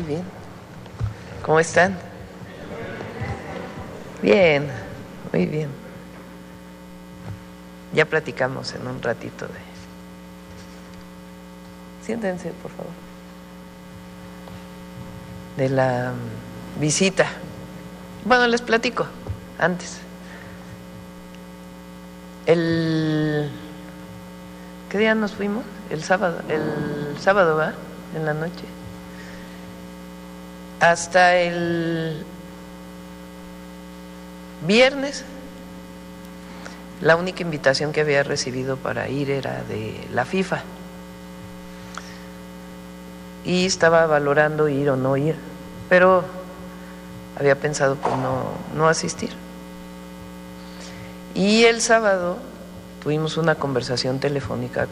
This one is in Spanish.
bien. ¿Cómo están? Bien, muy bien. Ya platicamos en un ratito de... Siéntense, por favor. De la visita. Bueno, les platico antes. ¿Qué día nos fuimos? El sábado, ¿va? En la noche. Hasta el viernes, la única invitación que había recibido para ir era de la FIFA. Y estaba valorando ir o no ir, pero había pensado pues no asistir. Y el sábado tuvimos una conversación telefónica